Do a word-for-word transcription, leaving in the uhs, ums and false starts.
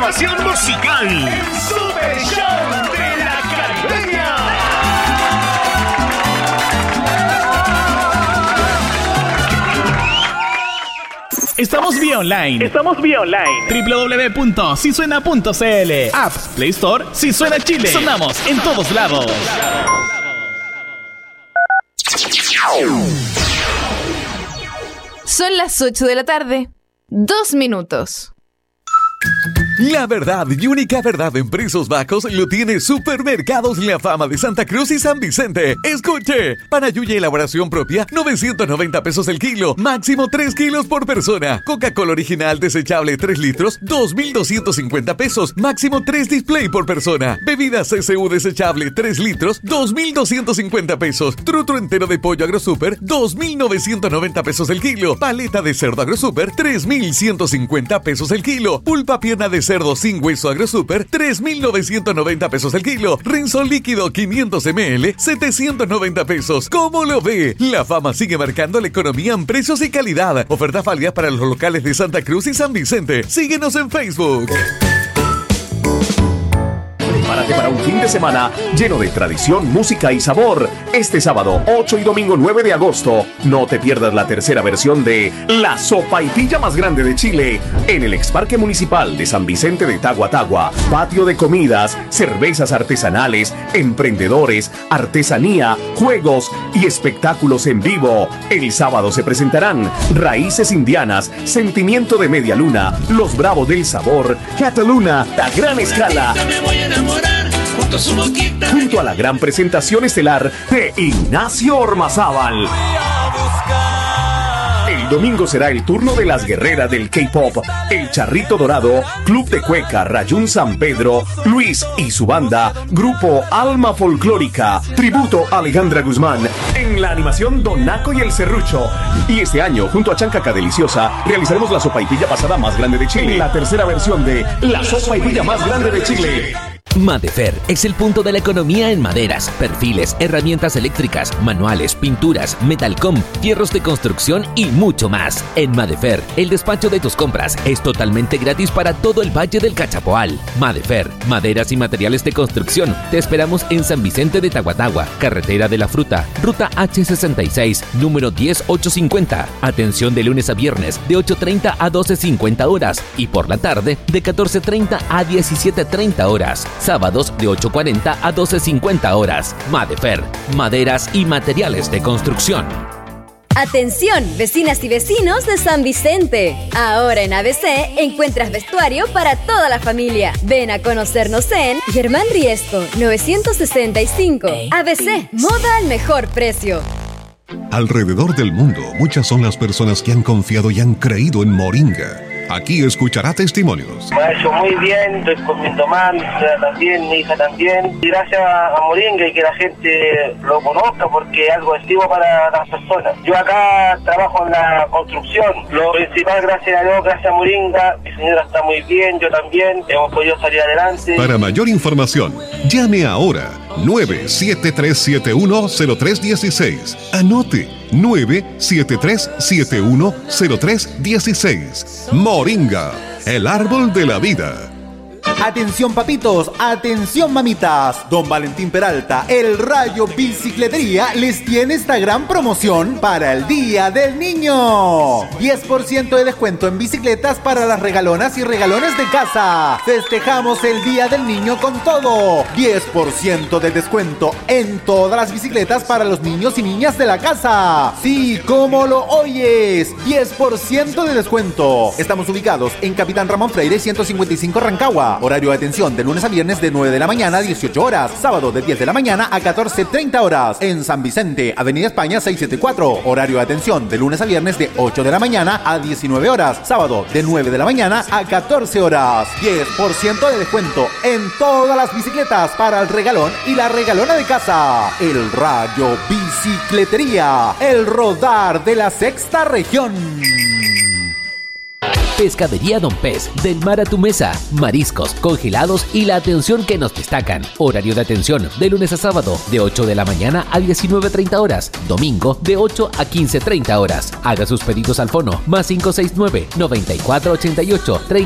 información musical. El Super Show de la Caribeña. Estamos vía online. Estamos vía online. doble u doble u doble u punto si suena punto c l. App, Play Store, Si Suena Chile. Sonamos en todos lados. Son las ocho de la tarde. Dos minutos. La verdad y única verdad en precios bajos lo tiene Supermercados La Fama de Santa Cruz y San Vicente. Escuche, para yuya elaboración propia, novecientos noventa pesos el kilo, máximo tres kilos por persona. Coca-Cola original desechable tres litros, dos mil doscientos cincuenta pesos, máximo tres display por persona. Bebida C C U desechable tres litros, dos mil doscientos cincuenta pesos. Trutro entero de pollo AgroSuper, dos mil novecientos noventa pesos el kilo. Paleta de cerdo AgroSuper, tres mil ciento cincuenta pesos el kilo. Pulpa pierna de cerdo sin hueso AgroSuper, tres mil novecientos noventa pesos el kilo. Rinzo líquido quinientos mililitros, setecientos noventa pesos. ¿Cómo lo ve? La Fama sigue marcando la economía en precios y calidad. Ofertas válidas para los locales de Santa Cruz y San Vicente. Síguenos en Facebook. Prepárate para un fin de semana lleno de tradición, música y sabor. Este sábado ocho y domingo nueve de agosto, no te pierdas la tercera versión de La Sopaipilla más grande de Chile en el Exparque Municipal de San Vicente de Tagua Tagua. Patio de comidas, cervezas artesanales, emprendedores, artesanía, juegos y espectáculos en vivo. El sábado se presentarán Raíces Indianas, Sentimiento de Media Luna, Los Bravos del Sabor, Cataluna, La Gran Escala. Junto a la gran presentación estelar de Ignacio Ormazábal. El domingo será el turno de las guerreras del K-pop, El Charrito Dorado, Club de Cueca, Rayún San Pedro, Luis y su banda, Grupo Alma Folclórica, tributo a Alejandra Guzmán, en la animación Don Naco y el Serrucho. Y este año, junto a Chancaca Deliciosa, realizaremos la sopaipilla pasada más grande de Chile, la tercera versión de La Sopaipilla más grande de Chile. Madefer es el punto de la economía en maderas, perfiles, herramientas eléctricas, manuales, pinturas, metalcom, fierros de construcción y mucho más. En Madefer, el despacho de tus compras es totalmente gratis para todo el Valle del Cachapoal. Madefer, maderas y materiales de construcción. Te esperamos en San Vicente de Tahuatahua, Carretera de la Fruta, Ruta H sesenta y seis, número diez mil ochocientos cincuenta. Atención de lunes a viernes de ocho treinta a doce cincuenta horas y por la tarde de catorce treinta a diecisiete treinta horas. Sábados de ocho cuarenta a doce cincuenta horas. Madefer, maderas y materiales de construcción. Atención, vecinas y vecinos de San Vicente. Ahora en A B C encuentras vestuario para toda la familia. Ven a conocernos en Germán Riesco, novecientos sesenta y cinco. A B C, moda al mejor precio. Alrededor del mundo, muchas son las personas que han confiado y han creído en Moringa. Aquí escuchará testimonios. Me ha hecho muy bien, estoy comiendo mal, mi señora también, mi hija también. Y gracias a Moringa y que la gente lo conozca porque es algo activo para las personas. Yo acá trabajo en la construcción. Lo principal, gracias a Dios, gracias a Moringa, mi señora está muy bien, yo también, hemos podido salir adelante. Para mayor información, llame ahora nueve siete tres siete uno cero tres uno seis. Anote nueve siete tres siete uno cero tres uno seis. Moringa, el árbol de la vida. Atención papitos, atención mamitas. Don Valentín Peralta, el Rayo Bicicletería, les tiene esta gran promoción para el Día del Niño. diez por ciento de descuento en bicicletas para las regalonas y regalones de casa. Festejamos el Día del Niño con todo. diez por ciento de descuento en todas las bicicletas para los niños y niñas de la casa. Sí, como lo oyes, diez por ciento de descuento. Estamos ubicados en Capitán Ramón Freire ciento cincuenta y cinco Rancagua. Horario de atención de lunes a viernes de nueve de la mañana a dieciocho horas. Sábado de diez de la mañana a catorce treinta horas. En San Vicente, Avenida España seiscientos setenta y cuatro. Horario de atención de lunes a viernes de ocho de la mañana a diecinueve horas. Sábado de nueve de la mañana a catorce horas. diez por ciento de descuento en todas las bicicletas para el regalón y la regalona de casa. El Rayo Bicicletería, el rodar de la sexta región. Pescadería Don Pez, del mar a tu mesa, mariscos, congelados y la atención que nos destacan. Horario de atención de lunes a sábado de ocho de la mañana a diecinueve treinta horas, domingo de ocho a quince treinta horas. Haga sus pedidos al fono más cinco seis nueve, noventa y cuatro ochenta y ocho, treinta